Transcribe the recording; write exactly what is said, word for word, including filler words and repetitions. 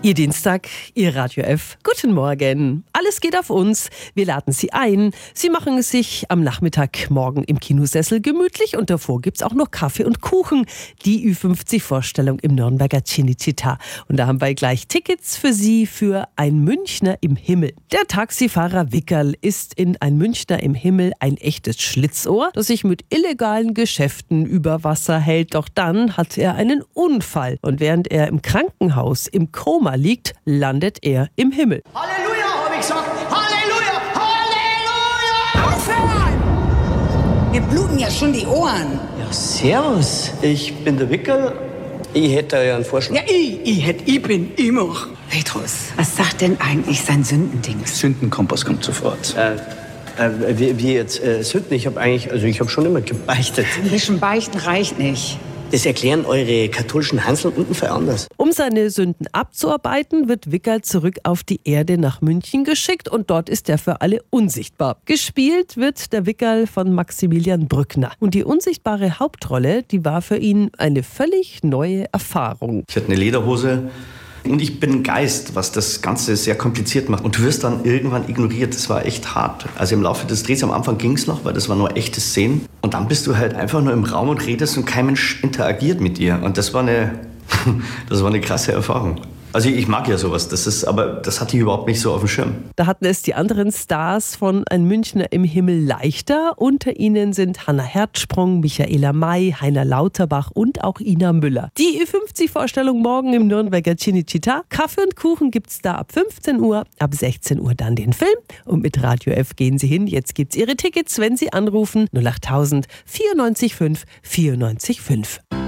Ihr Dienstag, Ihr Radio F. Guten Morgen. Alles geht auf uns. Wir laden Sie ein. Sie machen es sich am Nachmittag morgen im Kinosessel gemütlich und davor gibt's auch noch Kaffee und Kuchen. Die Ü fünfzig Vorstellung im Nürnberger Cinecittà. Und da haben wir gleich Tickets für Sie für Ein Münchner im Himmel. Der Taxifahrer Wickerl ist in Ein Münchner im Himmel ein echtes Schlitzohr, das sich mit illegalen Geschäften über Wasser hält. Doch dann hat er einen Unfall. Und während er im Krankenhaus im Koma liegt, landet er im Himmel. Halleluja, habe ich gesagt. Halleluja, Halleluja. Aufhören! Mir bluten ja schon die Ohren. Ja, servus. Ich bin der Wickerl. Ich hätte ja einen Vorschlag. Ja, ich, ich hätt, ich bin immer. Petrus, was sagt denn eigentlich sein Sündending? Sündenkompass kommt sofort. Äh, äh, wie, wie jetzt äh, Sünden? Ich habe eigentlich, also ich habe schon immer gebeichtet. Ein bisschen beichten reicht nicht. Das erklären eure katholischen Hansel unten anders. Um seine Sünden abzuarbeiten, wird Wickerl zurück auf die Erde nach München geschickt und dort ist er für alle unsichtbar. Gespielt wird der Wickerl von Maximilian Brückner. Und die unsichtbare Hauptrolle, die war für ihn eine völlig neue Erfahrung. Ich hatte eine Lederhose und ich bin ein Geist, was das Ganze sehr kompliziert macht. Und du wirst dann irgendwann ignoriert. Das war echt hart. Also im Laufe des Drehs, am Anfang ging es noch, weil das war nur echte Szenen. Und dann bist du halt einfach nur im Raum und redest und kein Mensch interagiert mit dir. Und das war eine, das war eine krasse Erfahrung. Also ich mag ja sowas, das ist, aber das hatte ich überhaupt nicht so auf dem Schirm. Da hatten es die anderen Stars von Ein Münchner im Himmel leichter. Unter ihnen sind Hannah Herzsprung, Michaela May, Heiner Lauterbach und auch Ina Müller. Die Ü fünfzig Vorstellung morgen im Nürnberger Cinecittà. Kaffee und Kuchen gibt's da ab fünfzehn Uhr, ab sechzehn Uhr dann den Film. Und mit Radio F gehen Sie hin. Jetzt gibt's Ihre Tickets, wenn Sie anrufen null achttausend vierundneunzig fünf vierundneunzig fünf.